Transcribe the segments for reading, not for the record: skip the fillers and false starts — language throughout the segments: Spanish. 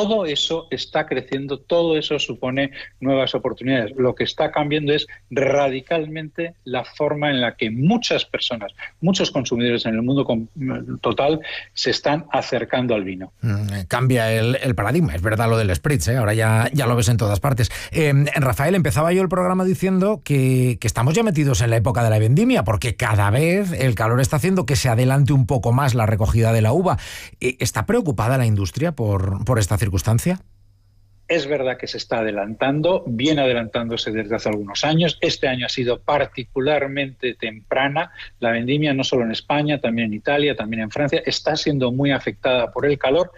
todo eso está creciendo, todo eso supone nuevas oportunidades. Lo que está cambiando es radicalmente la forma en la que muchas personas, muchos consumidores en el mundo total se están acercando al vino. Cambia el paradigma, es verdad lo del spritz, ahora ya lo ves en todas partes. Rafael, empezaba yo el programa diciendo que estamos ya metidos en la época de la vendimia, porque cada vez el calor está haciendo que se adelante un poco más la recogida de la uva. ¿Está preocupada la industria por esta circunstancia? Es verdad que se está adelantando, viene adelantándose desde hace algunos años. Este año ha sido particularmente temprana. La vendimia, no solo en España, también en Italia, también en Francia, está siendo muy afectada por el calor.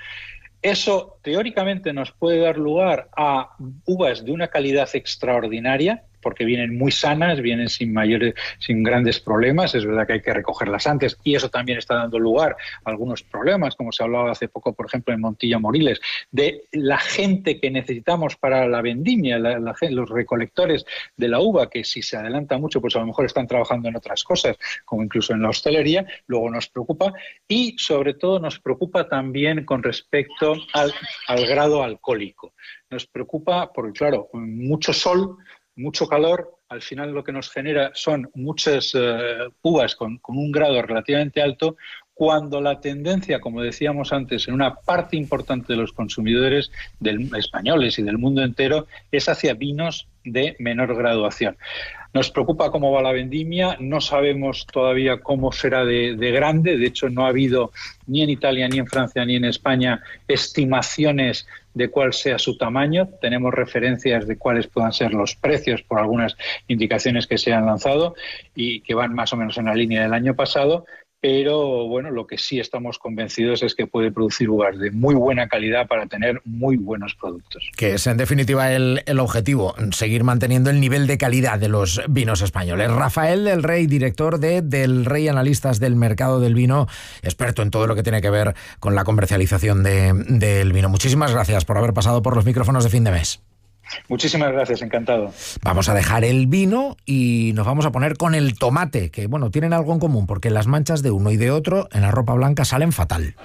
Eso, teóricamente, nos puede dar lugar a uvas de una calidad extraordinaria, porque vienen muy sanas, vienen sin grandes problemas. Es verdad que hay que recogerlas antes y eso también está dando lugar a algunos problemas, como se hablaba hace poco, por ejemplo, en Montilla Moriles, de la gente que necesitamos para la vendimia, los recolectores de la uva, que si se adelanta mucho, pues a lo mejor están trabajando en otras cosas, como incluso en la hostelería. Luego nos preocupa y, sobre todo, nos preocupa también con respecto al grado alcohólico. Nos preocupa porque, claro, mucho sol, mucho calor, al final lo que nos genera son muchas uvas con un grado relativamente alto, cuando la tendencia, como decíamos antes, en una parte importante de los consumidores españoles y del mundo entero, es hacia vinos de menor graduación. Nos preocupa cómo va la vendimia, no sabemos todavía cómo será de grande. De hecho, no ha habido ni en Italia, ni en Francia, ni en España estimaciones de cuál sea su tamaño. Tenemos referencias de cuáles puedan ser los precios por algunas indicaciones que se han lanzado y que van más o menos en la línea del año pasado. Pero bueno, lo que sí estamos convencidos es que puede producir uvas de muy buena calidad para tener muy buenos productos. Que es en definitiva el objetivo, seguir manteniendo el nivel de calidad de los vinos españoles. Rafael del Rey, director de Del Rey Analistas del Mercado del Vino, experto en todo lo que tiene que ver con la comercialización del vino. Muchísimas gracias por haber pasado por los micrófonos de Fin de Mes. Muchísimas gracias, encantado. Vamos a dejar el vino y nos vamos a poner con el tomate, que bueno, tienen algo en común, porque las manchas de uno y de otro en la ropa blanca salen fatal.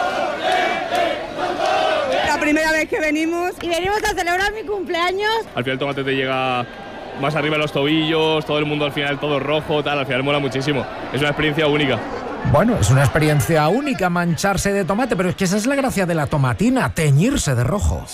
La primera vez que venimos y venimos a celebrar mi cumpleaños. Al final el tomate te llega más arriba de los tobillos, todo el mundo al final todo rojo, tal, al final mola muchísimo. Es una experiencia única. Bueno, es una experiencia única mancharse de tomate, pero es que esa es la gracia de la tomatina, teñirse de rojo.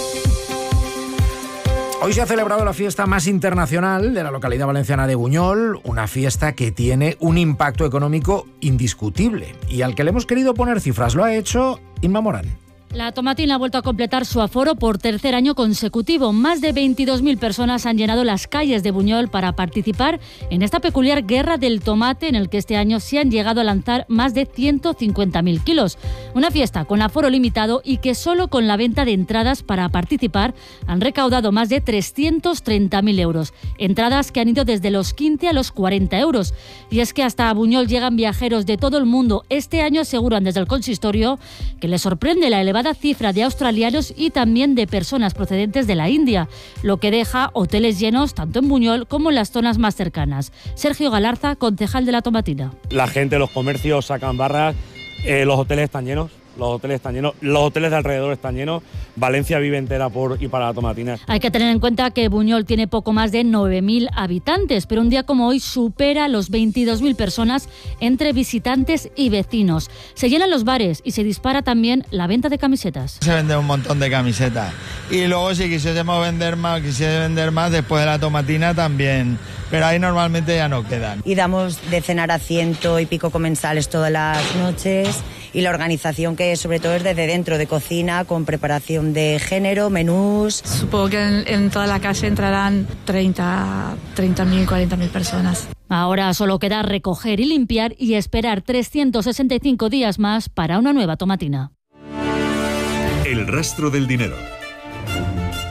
Hoy se ha celebrado la fiesta más internacional de la localidad valenciana de Buñol, una fiesta que tiene un impacto económico indiscutible y al que le hemos querido poner cifras. Lo ha hecho Inma Morán. La tomatina ha vuelto a completar su aforo por tercer año consecutivo. Más de 22.000 personas han llenado las calles de Buñol para participar en esta peculiar guerra del tomate, en el que este año se han llegado a lanzar más de 150.000 kilos. Una fiesta con aforo limitado y que solo con la venta de entradas para participar han recaudado más de 330.000 euros. Entradas que han ido desde los 15 a los 40 euros. Y es que hasta Buñol llegan viajeros de todo el mundo. Este año aseguran desde el consistorio que les sorprende la elevada cifra de australianos y también de personas procedentes de la India, lo que deja hoteles llenos tanto en Buñol como en las zonas más cercanas. Sergio Galarza, concejal de la tomatina. La gente, los comercios sacan barras, los hoteles están llenos. Los hoteles de alrededor están llenos. Valencia vive entera por y para la tomatina. Hay que tener en cuenta que Buñol tiene poco más de 9.000 habitantes, pero un día como hoy supera los 22.000 personas entre visitantes y vecinos. Se llenan los bares y se dispara también la venta de camisetas. Se vende un montón de camisetas. Y luego si quisiésemos vender más, después de la tomatina también. Pero ahí normalmente ya no quedan. Y damos de cenar a 100 y pico comensales todas las noches. Y la organización que sobre todo es desde dentro de cocina, con preparación de género, menús. Supongo que en toda la calle entrarán 30.000, 40.000 personas. Ahora solo queda recoger y limpiar y esperar 365 días más para una nueva tomatina. El rastro del dinero.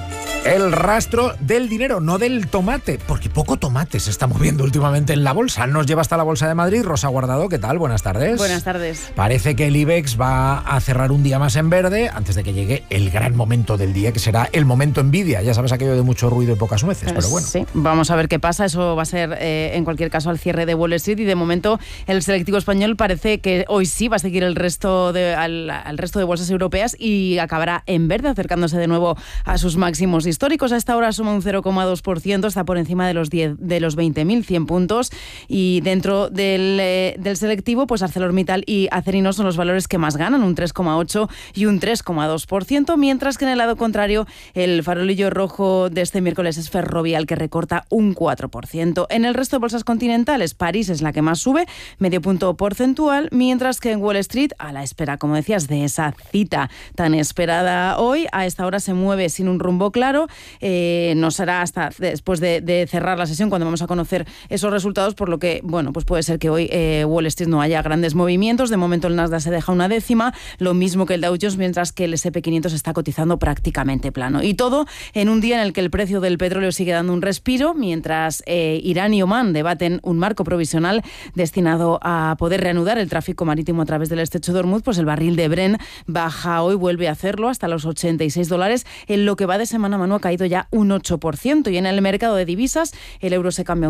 El rastro del dinero, no del tomate, porque poco tomate se está moviendo últimamente en la bolsa. Nos lleva hasta la Bolsa de Madrid. Rosa Guardado, ¿qué tal? Buenas tardes. Buenas tardes. Parece que el IBEX va a cerrar un día más en verde antes de que llegue el gran momento del día, que será el momento Nvidia. Ya sabes, aquello de mucho ruido y pocas nueces, pero bueno. Sí, vamos a ver qué pasa. Eso va a ser, en cualquier caso, al cierre de Wall Street, y de momento el selectivo español parece que hoy sí va a seguir al resto de bolsas europeas y acabará en verde, acercándose de nuevo a sus máximos históricos. A esta hora suma un 0,2%, está por encima de los 20.100 puntos, y dentro del selectivo, pues ArcelorMittal y Acerinox son los valores que más ganan, un 3,8% y un 3,2%, mientras que en el lado contrario el farolillo rojo de este miércoles es Ferrovial, que recorta un 4%. En el resto de bolsas continentales, París es la que más sube, medio punto porcentual, mientras que en Wall Street, a la espera, como decías, de esa cita tan esperada hoy, a esta hora se mueve sin un rumbo claro. No será hasta después de cerrar la sesión cuando vamos a conocer esos resultados, por lo que, bueno, pues puede ser que hoy Wall Street no haya grandes movimientos. De momento el Nasdaq se deja una décima, lo mismo que el Dow Jones, mientras que el S&P 500 está cotizando prácticamente plano. Y todo en un día en el que el precio del petróleo sigue dando un respiro, mientras Irán y Omán debaten un marco provisional destinado a poder reanudar el tráfico marítimo a través del estrecho de Hormuz. Pues el barril de Brent baja hoy, vuelve a hacerlo hasta los $86. En lo que va de semana, Manu, ha caído ya un 8%, y en el mercado de divisas el euro se cambia a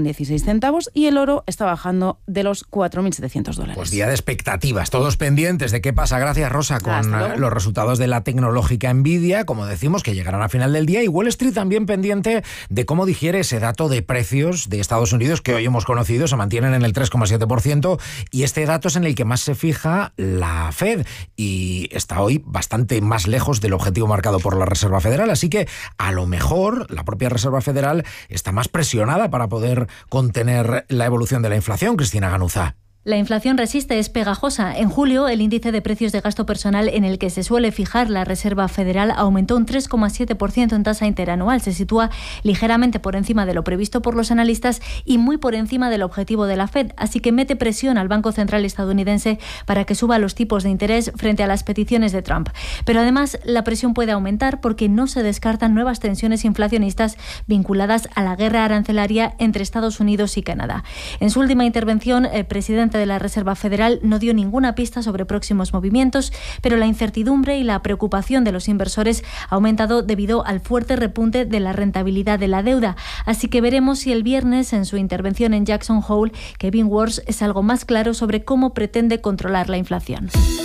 $1,16 y el oro está bajando de los $4.700. Pues día de expectativas, todos pendientes de qué pasa. Gracias, Rosa, con los resultados de la tecnológica Nvidia, como decimos, que llegarán a final del día, y Wall Street también pendiente de cómo digiere ese dato de precios de Estados Unidos que hoy hemos conocido. Se mantienen en el 3,7%, y este dato es en el que más se fija la Fed, y está hoy bastante más lejos del objetivo marcado por la Reserva Federal, así que a lo mejor la propia Reserva Federal está más presionada para poder contener la evolución de la inflación. Cristina Ganuza. La inflación resiste, es pegajosa. En julio, el índice de precios de gasto personal en el que se suele fijar la Reserva Federal aumentó un 3,7% en tasa interanual. Se sitúa ligeramente por encima de lo previsto por los analistas y muy por encima del objetivo de la Fed, así que mete presión al Banco Central estadounidense para que suba los tipos de interés frente a las peticiones de Trump. Pero además, la presión puede aumentar porque no se descartan nuevas tensiones inflacionistas vinculadas a la guerra arancelaria entre Estados Unidos y Canadá. En su última intervención, el presidente de la Reserva Federal no dio ninguna pista sobre próximos movimientos, pero la incertidumbre y la preocupación de los inversores ha aumentado debido al fuerte repunte de la rentabilidad de la deuda. Así que veremos si el viernes, en su intervención en Jackson Hole, Kevin Warsh es algo más claro sobre cómo pretende controlar la inflación.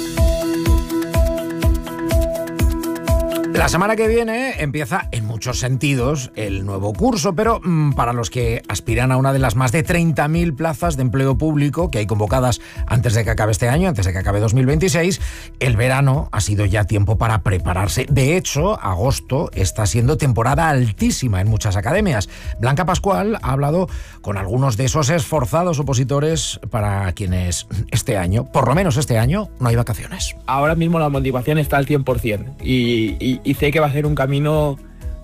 La semana que viene empieza en muchos sentidos el nuevo curso, pero para los que aspiran a una de las más de 30.000 plazas de empleo público que hay convocadas antes de que acabe este año, antes de que acabe 2026, el verano ha sido ya tiempo para prepararse. De hecho, agosto está siendo temporada altísima en muchas academias. Blanca Pascual ha hablado con algunos de esos esforzados opositores para quienes este año, por lo menos este año, no hay vacaciones. Ahora mismo la motivación está al 100% y sé que va a ser un camino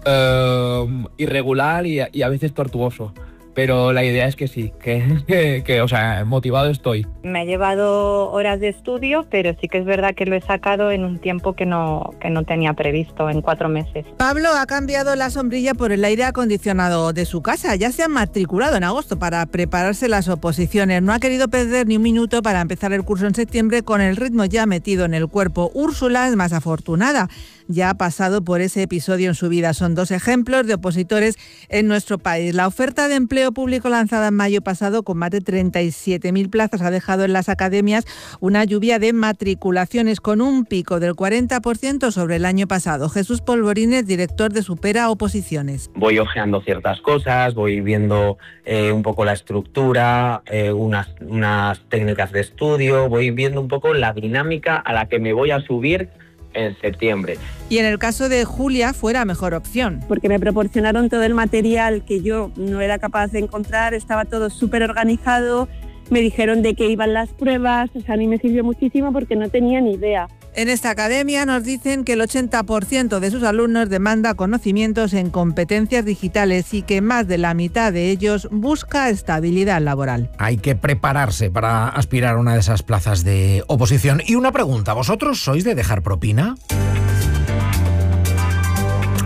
irregular y a veces tortuoso, pero la idea es que sí, que o sea, motivado estoy. Me ha llevado horas de estudio, pero sí que es verdad que lo he sacado en un tiempo que no tenía previsto, en 4 meses. Pablo ha cambiado la sombrilla por el aire acondicionado de su casa. Ya se ha matriculado en agosto para prepararse las oposiciones. No ha querido perder ni un minuto para empezar el curso en septiembre con el ritmo ya metido en el cuerpo. Úrsula es más afortunada. Ya ha pasado por ese episodio en su vida. Son 2 ejemplos de opositores en nuestro país. La oferta de empleo público lanzada en mayo pasado con más de 37.000 plazas ha dejado en las academias una lluvia de matriculaciones con un pico del 40% sobre el año pasado. Jesús Polvorines, director de Supera Oposiciones. Voy ojeando ciertas cosas, voy viendo un poco la estructura, unas técnicas de estudio, voy viendo un poco la dinámica a la que me voy a subir en septiembre. Y en el caso de Julia fue la mejor opción. Porque me proporcionaron todo el material que yo no era capaz de encontrar, estaba todo súper organizado, me dijeron de qué iban las pruebas, o sea, a mí me sirvió muchísimo porque no tenía ni idea. En esta academia nos dicen que el 80% de sus alumnos demanda conocimientos en competencias digitales y que más de la mitad de ellos busca estabilidad laboral. Hay que prepararse para aspirar a una de esas plazas de oposición. Y una pregunta, ¿vosotros sois de dejar propina?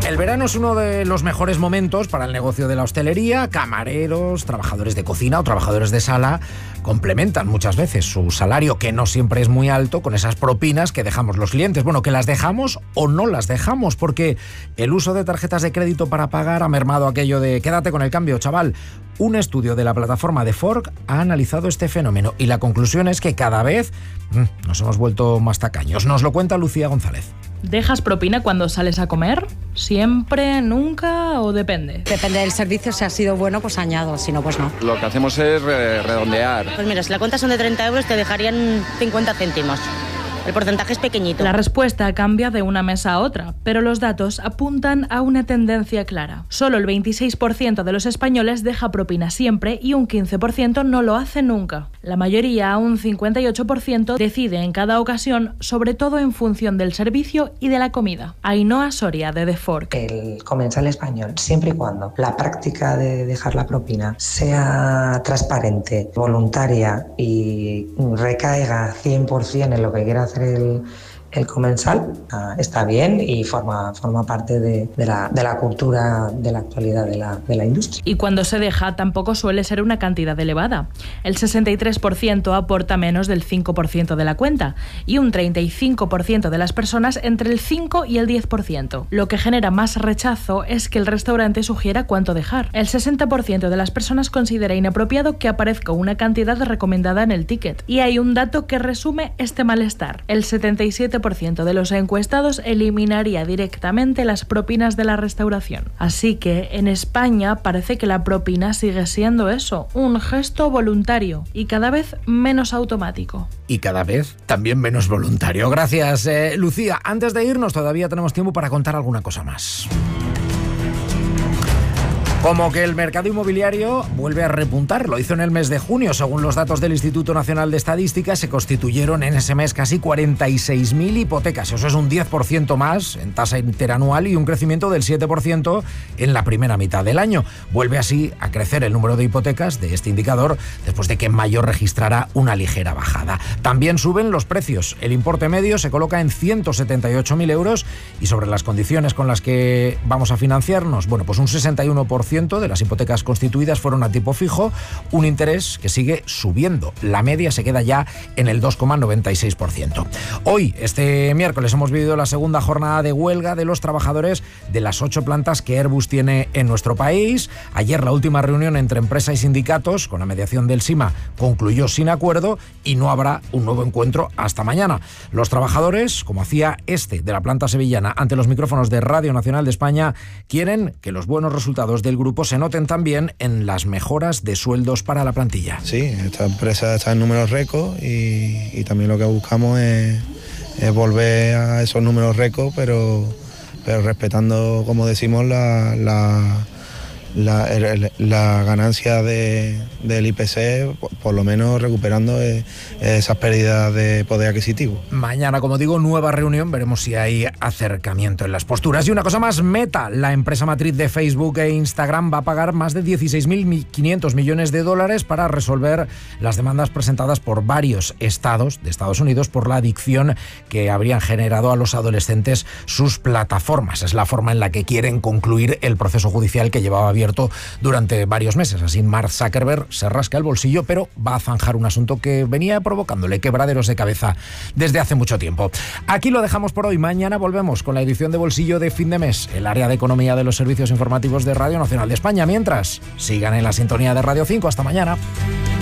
El verano es uno de los mejores momentos para el negocio de la hostelería. Camareros, trabajadores de cocina o trabajadores de sala complementan muchas veces su salario, que no siempre es muy alto, con esas propinas que dejamos los clientes. Bueno, que las dejamos o no las dejamos, porque el uso de tarjetas de crédito para pagar ha mermado aquello de quédate con el cambio, chaval. Un estudio de la plataforma de Fork ha analizado este fenómeno y la conclusión es que cada vez nos hemos vuelto más tacaños. Nos lo cuenta Lucía González. ¿Dejas propina cuando sales a comer? ¿Siempre, nunca o depende? Depende del servicio, si ha sido bueno pues añado, si no pues no. Lo que hacemos es redondear. Pues mira, si la cuenta son de 30 euros te dejarían 50 céntimos. El porcentaje es pequeñito. La respuesta cambia de una mesa a otra, pero los datos apuntan a una tendencia clara. Solo el 26% de los españoles deja propina siempre y un 15% no lo hace nunca. La mayoría, un 58%, decide en cada ocasión, sobre todo en función del servicio y de la comida. Ainhoa Soria, de The Fork. El comensal español, siempre y cuando la práctica de dejar la propina sea transparente, voluntaria y recaiga 100% en lo que quiera hacer el comensal, está bien y forma parte de la cultura de la actualidad de la industria. Y cuando se deja tampoco suele ser una cantidad elevada. El 63% aporta menos del 5% de la cuenta y un 35% de las personas entre el 5 y el 10%. Lo que genera más rechazo es que el restaurante sugiera cuánto dejar. El 60% de las personas considera inapropiado que aparezca una cantidad recomendada en el ticket. Y hay un dato que resume este malestar. El 77% de los encuestados eliminaría directamente las propinas de la restauración. Así que en España parece que la propina sigue siendo eso, un gesto voluntario y cada vez menos automático. Y cada vez también menos voluntario. Gracias, Lucía. Antes de irnos todavía tenemos tiempo para contar alguna cosa más. Como que el mercado inmobiliario vuelve a repuntar, lo hizo en el mes de junio. Según los datos del Instituto Nacional de Estadística, se constituyeron en ese mes casi 46.000 hipotecas. Eso es un 10% más en tasa interanual y un crecimiento del 7% en la primera mitad del año. Vuelve así a crecer el número de hipotecas de este indicador después de que en mayo registrara una ligera bajada. También suben los precios. El importe medio se coloca en 178.000 euros y sobre las condiciones con las que vamos a financiarnos, bueno, pues un 61% de las hipotecas constituidas fueron a tipo fijo, un interés que sigue subiendo. La media se queda ya en el 2,96%. Hoy, este miércoles, hemos vivido la segunda jornada de huelga de los trabajadores de las 8 plantas que Airbus tiene en nuestro país. Ayer la última reunión entre empresa y sindicatos, con la mediación del SIMA, concluyó sin acuerdo y no habrá un nuevo encuentro hasta mañana. Los trabajadores, como hacía este de la planta sevillana ante los micrófonos de Radio Nacional de España, quieren que los buenos resultados del grupo se noten también en las mejoras de sueldos para la plantilla. Sí, esta empresa está en números récord y también lo que buscamos es volver a esos números récord, pero respetando, como decimos, la ganancia del IPC, por lo menos recuperando esas pérdidas de poder adquisitivo. Mañana, como digo, nueva reunión, veremos si hay acercamiento en las posturas. Y una cosa más, Meta, la empresa matriz de Facebook e Instagram, va a pagar más de 16.500 millones de dólares para resolver las demandas presentadas por varios estados de Estados Unidos por la adicción que habrían generado a los adolescentes sus plataformas. Es la forma en la que quieren concluir el proceso judicial que llevaba abierto durante varios meses. Así Mark Zuckerberg se rasca el bolsillo, pero va a zanjar un asunto que venía provocándole quebraderos de cabeza desde hace mucho tiempo. Aquí lo dejamos por hoy. Mañana volvemos con la edición de Bolsillo de fin de mes, el área de economía de los servicios informativos de Radio Nacional de España. Mientras, sigan en la sintonía de Radio 5. Hasta mañana.